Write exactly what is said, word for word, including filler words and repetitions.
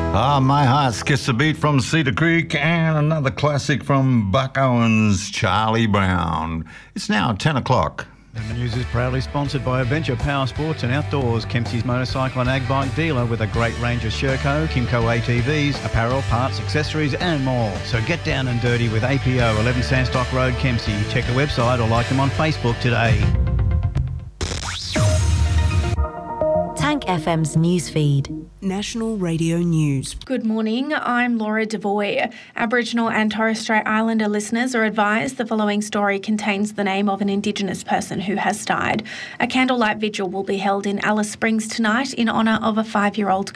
Ah, My Heart Skips a Beat from Cedar Creek, and another classic from Buck Owens, Charlie Brown. It's now ten o'clock. And the news is proudly sponsored by Adventure Power Sports and Outdoors, Kempsey's motorcycle and ag bike dealer with a great range of Sherco, Kimco A T Vs, apparel, parts, accessories and more. So get down and dirty with A P O, eleven Sandstock Road, Kempsey. Check the website or like them on Facebook today. Tank F M's newsfeed. National Radio News. Good morning, I'm Laura Devoy. Aboriginal and Torres Strait Islander listeners are advised the following story contains the name of an Indigenous person who has died. A candlelight vigil will be held in Alice Springs tonight in honour of a five-year-old